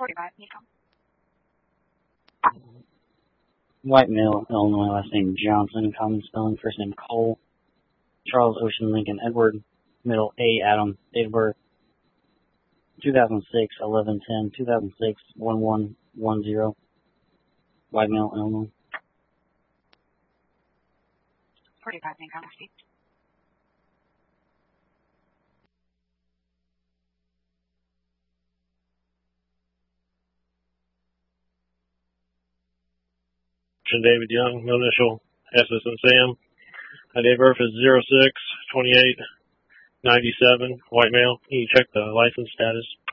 45 Nico. White male, Illinois, last name Johnson, common spelling, first name Cole, Charles Ocean Lincoln Edward, middle A Adam, date of birth 2006, 11/10, 2006, 1110, white male, Illinois. 45 Nico. David Young, no initial, SS and Sam. Date of birth is 06/28/97, white male. Can you check the license status?